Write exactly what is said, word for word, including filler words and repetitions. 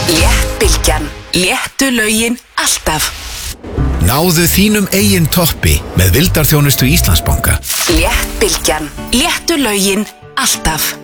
Léttbylgjan, léttu lögin alltaf. Náðu þínum eigin toppi með vildarþjónustu Íslandsbanka. Léttbylgjan, léttu lögin alltaf.